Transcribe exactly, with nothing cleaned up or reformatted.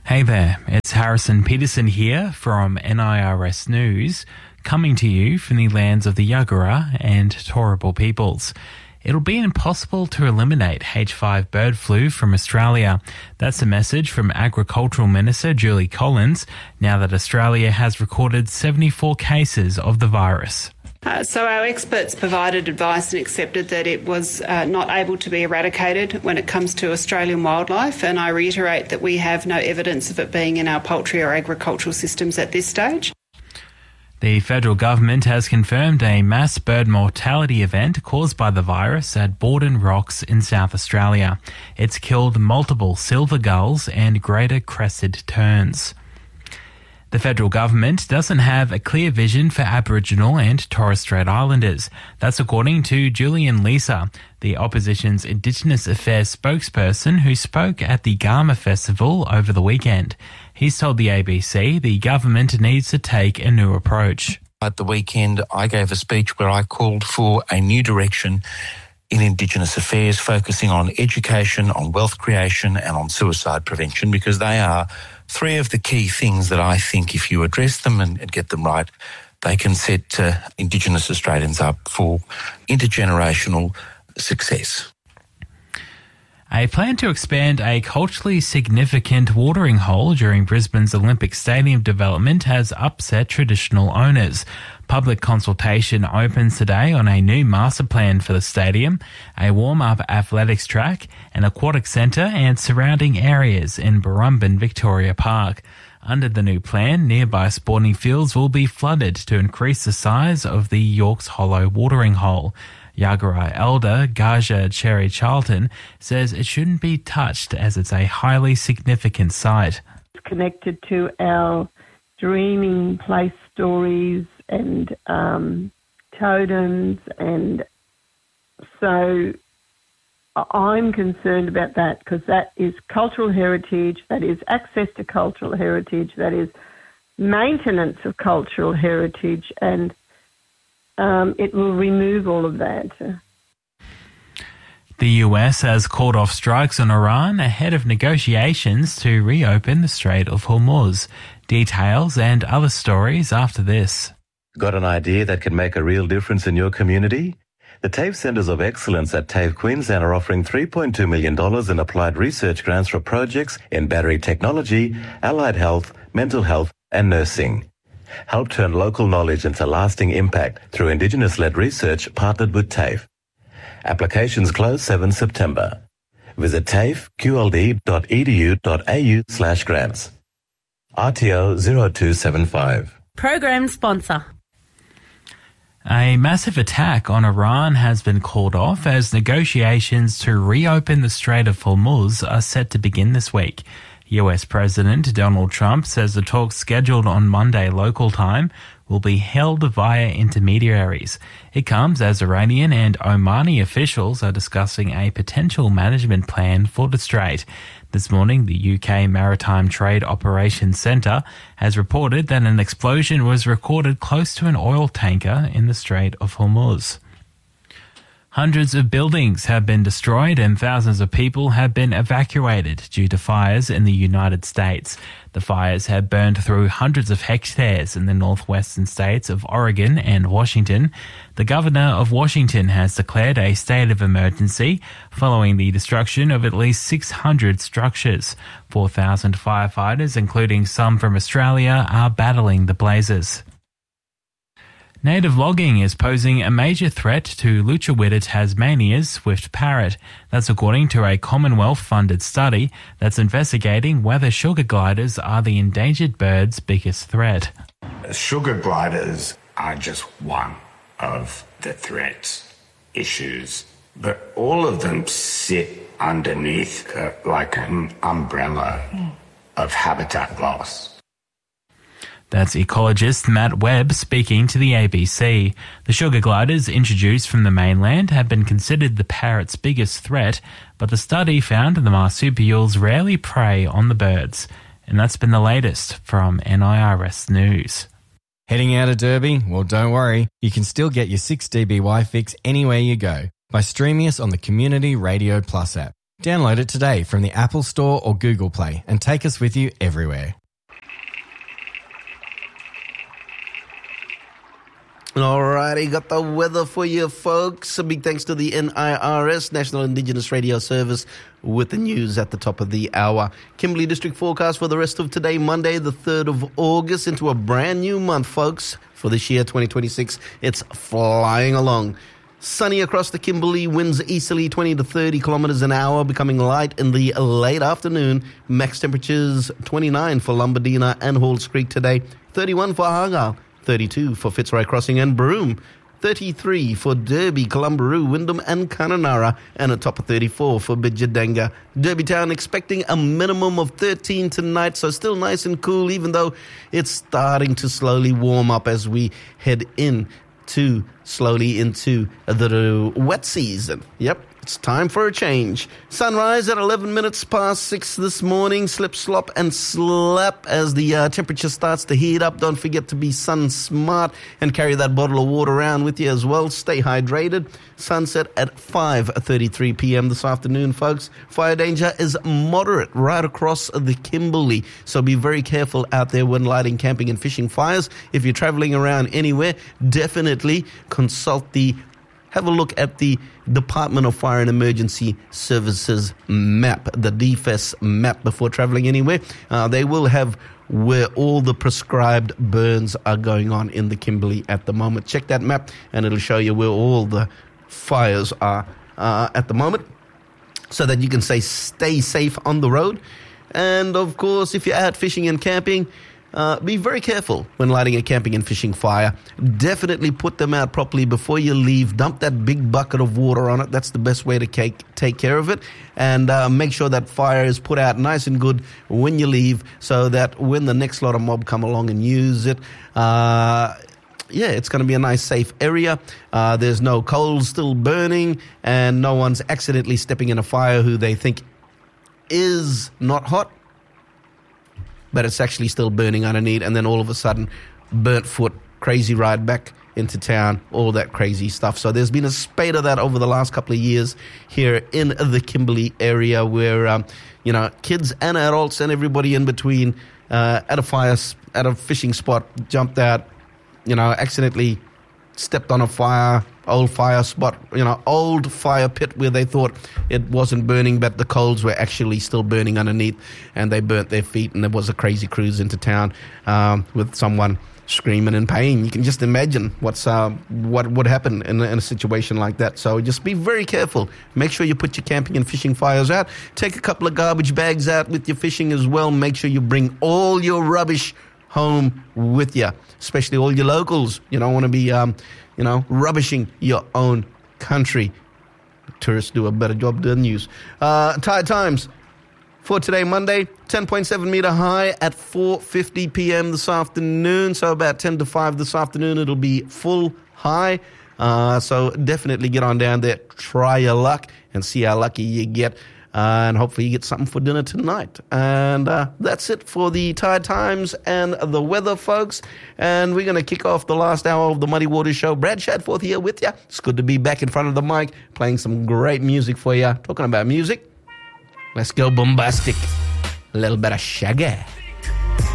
Hey there, it's Harrison Peterson here from N I R S News, coming to you from the lands of the Yagara and Turrbal peoples. It'll be impossible to eliminate H five bird flu from Australia. That's a message from Agricultural Minister Julie Collins, now that Australia has recorded seventy-four cases of the virus. Uh, so our experts provided advice and accepted that it was uh, not able to be eradicated when it comes to Australian wildlife, and I reiterate that we have no evidence of it being in our poultry or agricultural systems at this stage. The federal government has confirmed a mass bird mortality event caused by the virus at Borden Rocks in South Australia. It's killed multiple silver gulls and greater crested terns. The federal government doesn't have a clear vision for Aboriginal and Torres Strait Islanders. That's according to Julian Leeser, the opposition's Indigenous Affairs spokesperson who spoke at the Garma Festival over the weekend. He's told the A B C the government needs to take a new approach. At the weekend, I gave a speech where I called for a new direction in Indigenous affairs, focusing on education, on wealth creation and on suicide prevention, because they are three of the key things that I think if you address them and, and get them right, they can set uh, Indigenous Australians up for intergenerational success. A plan to expand a culturally significant watering hole during Brisbane's Olympic Stadium development has upset traditional owners. Public consultation opens today on a new master plan for the stadium, a warm-up athletics track, an aquatic centre and surrounding areas in Burrumbin Victoria Park. Under the new plan, nearby sporting fields will be flooded to increase the size of the Yorks Hollow watering hole. Yagara elder Gaja Cherry Charlton says it shouldn't be touched as it's a highly significant site. It's connected to our dreaming place stories and um, totems, and so I'm concerned about that because that is cultural heritage, that is access to cultural heritage, that is maintenance of cultural heritage, and Um, it will remove all of that. The U S has called off strikes on Iran ahead of negotiations to reopen the Strait of Hormuz. Details and other stories after this. Got an idea that can make a real difference in your community? The TAFE Centres of Excellence at TAFE Queensland are offering three point two million dollars in applied research grants for projects in battery technology, allied health, mental health and nursing. Help turn local knowledge into lasting impact through Indigenous-led research partnered with TAFE. Applications close seventh of September. Visit tafeqld.edu.au slash grants. R T O zero two seven five. Program sponsor. A massive attack on Iran has been called off as negotiations to reopen the Strait of Hormuz are set to begin this week. U S President Donald Trump says the talks scheduled on Monday local time will be held via intermediaries. It comes as Iranian and Omani officials are discussing a potential management plan for the strait. This morning, the U K Maritime Trade Operations Centre has reported that an explosion was recorded close to an oil tanker in the Strait of Hormuz. Hundreds of buildings have been destroyed and thousands of people have been evacuated due to fires in the United States. The fires have burned through hundreds of hectares in the northwestern states of Oregon and Washington. The governor of Washington has declared a state of emergency following the destruction of at least six hundred structures. four thousand firefighters, including some from Australia, are battling the blazes. Native logging is posing a major threat to Lutruwita Tasmania's swift parrot. That's according to a Commonwealth-funded study that's investigating whether sugar gliders are the endangered bird's biggest threat. Sugar gliders are just one of the threats, issues, but all of them sit underneath uh, like an umbrella of habitat loss. That's ecologist Matt Webb speaking to the A B C. The sugar gliders introduced from the mainland have been considered the parrot's biggest threat, but the study found the marsupials rarely prey on the birds. And that's been the latest from N I R S News. Heading out of Derby? Well, don't worry. You can still get your six D B Y fix anywhere you go by streaming us on the Community Radio Plus app. Download it today from the Apple Store or Google Play and take us with you everywhere. Alrighty, got the weather for you, folks. A big thanks to the N I R S, National Indigenous Radio Service, with the news at the top of the hour. Kimberley District forecast for the rest of today, Monday, the third of August, into a brand new month, folks. For this year, twenty twenty-six, it's flying along. Sunny across the Kimberley, winds easterly twenty to thirty kilometres an hour, becoming light in the late afternoon. Max temperatures twenty-nine for Lombardina and Halls Creek today, thirty-one for Argyle, thirty-two for Fitzroy Crossing and Broome, thirty-three for Derby, Columbaroo, Wyndham and Kununurra, and a top of thirty-four for Bidjadanga. Derby Town expecting a minimum of thirteen tonight, so still nice and cool, even though it's starting to slowly warm up as we head in to slowly into the wet season. Yep, it's time for a change. Sunrise at eleven minutes past six this morning. Slip, slop, and slap as the uh, temperature starts to heat up. Don't forget to be sun smart and carry that bottle of water around with you as well. Stay hydrated. Sunset at five thirty-three p.m. this afternoon, folks. Fire danger is moderate right across the Kimberley, so be very careful out there when lighting, camping, and fishing fires. If you're traveling around anywhere, definitely consult the Have a look at the Department of Fire and Emergency Services map, the D F E S map, before traveling anywhere. Uh, they will have where all the prescribed burns are going on in the Kimberley at the moment. Check that map and it'll show you where all the fires are uh, at the moment, so that you can say stay safe on the road. And of course, if you're out fishing and camping, Uh, be very careful when lighting a camping and fishing fire. Definitely put them out properly before you leave. Dump that big bucket of water on it. That's the best way to take, take care of it. And uh, make sure that fire is put out nice and good when you leave, so that when the next lot of mob come along and use it, uh, yeah, it's going to be a nice, safe area. Uh, there's no coals still burning, and no one's accidentally stepping in a fire who they think is not hot, but it's actually still burning underneath, and then all of a sudden, burnt foot, crazy ride back into town, all that crazy stuff. So there's been a spate of that over the last couple of years here in the Kimberley area, where, um, you know, kids and adults and everybody in between uh, at a fire, at a fishing spot, jumped out, you know, accidentally stepped on a fire, old fire spot, you know, old fire pit where they thought it wasn't burning, but the coals were actually still burning underneath, and they burnt their feet, and there was a crazy cruise into town um, with someone screaming in pain. You can just imagine what's uh, what would happen in, in a situation like that. So just be very careful. Make sure you put your camping and fishing fires out. Take a couple of garbage bags out with your fishing as well. Make sure you bring all your rubbish home with you, especially all your locals. You don't want to be, um, you know, rubbishing your own country. Tourists do a better job than you. Uh, tide times for today, Monday, ten point seven metre high at four fifty p.m. this afternoon. So about ten to five this afternoon, it'll be full high. Uh, so definitely get on down there, try your luck, and see how lucky you get. Uh, and hopefully you get something for dinner tonight. And uh, that's it for the Tide Times and the weather, folks. And we're going to kick off the last hour of the Muddy Waters Show. Brad Shadforth here with you. It's good to be back in front of the mic, playing some great music for you. Talking about music, let's go bombastic. A little bit of Shaggy.